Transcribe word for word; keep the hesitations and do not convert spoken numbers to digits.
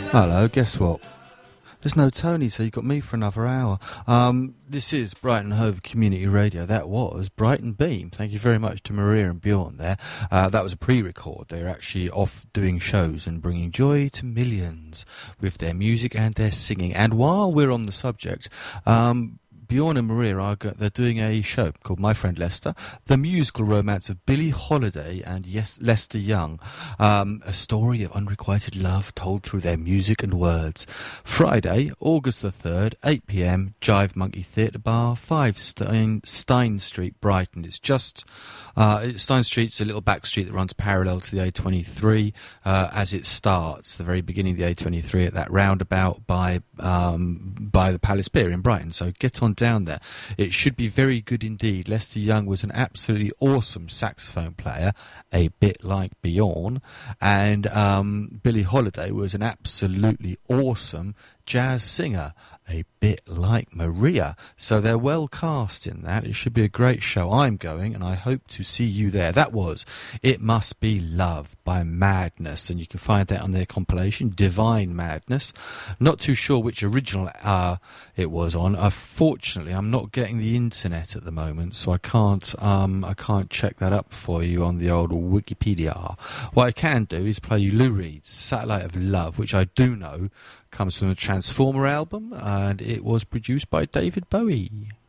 Hello, guess what? There's no Tony, so you've got me for another hour. Um, this is Brighton Hove Community Radio. That was Brighton Beam. Thank you very much to Maria and Bjorn there. Uh, that was a pre-record. They're actually off doing shows and bringing joy to millions with their music and their singing. And while we're on the subject, um, Bjorn and Maria are go- they're doing a show called My Friend Lester, the musical romance of Billie Holiday and yes, Lester Young, um, a story of unrequited love told through their music and words. Friday, August the third, eight p.m, Jive Monkey Theatre Bar, five Stein, Stein Street, Brighton. It's just uh, Stein Street's a little back street that runs parallel to the A twenty-three uh, as it starts, the very beginning of the A twenty-three at that roundabout by um, by the Palace Pier in Brighton. So get on down there. It should be very good indeed. Lester Young was an absolutely awesome saxophone player, a bit like Bjorn, and um, Billie Holiday was an absolutely awesome jazz singer, a bit like Maria. So they're well cast in that. It should be a great show. I'm going, and I hope to see you there. That was It Must Be Love by Madness, and you can find that on their compilation, Divine Madness. Not too sure which original uh, it was on. Unfortunately, I'm not getting the internet at the moment, so I can't um, I can't check that up for you on the old Wikipedia. What I can do is play you Lou Reed's Satellite of Love, which I do know comes from the Transformer album, and it was produced by David Bowie.